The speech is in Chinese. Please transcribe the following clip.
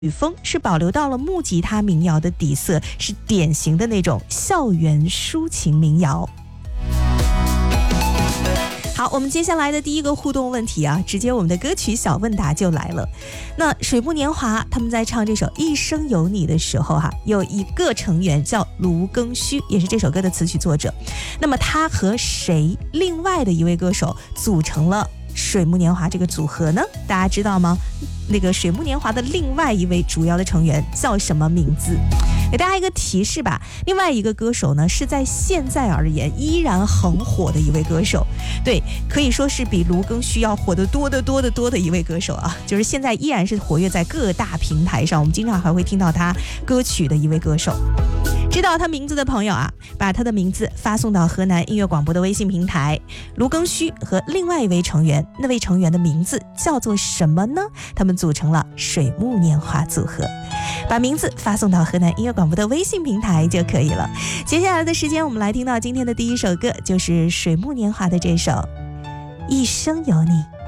曲风是保留到了木吉他民谣的底色，是典型的那种校园抒情民谣。好，我们接下来的第一个互动问题啊，直接我们的歌曲小问答就来了。那水木年华他们在唱这首《一生有你》的时候有一个成员叫卢庚戌，也是这首歌的词曲作者。那么他和谁另外的一位歌手组成了水木年华这个组合呢？大家知道吗？那个水木年华的另外一位主要的成员叫什么名字？给大家一个提示吧，另外一个歌手呢，是在现在而言依然很火的一位歌手，对，可以说是比卢庚戌要火得多的一位歌手啊，就是现在依然是活跃在各大平台上，我们经常还会听到他歌曲的一位歌手。知道他名字的朋友啊，把他的名字发送到河南音乐广播的微信平台。卢庚戌和另外一位成员，那位成员的名字叫做什么呢？他们组成了水木年华组合。把名字发送到河南音乐广播的微信平台就可以了。接下来的时间，我们来听到今天的第一首歌，就是水木年华的这首《一生有你》。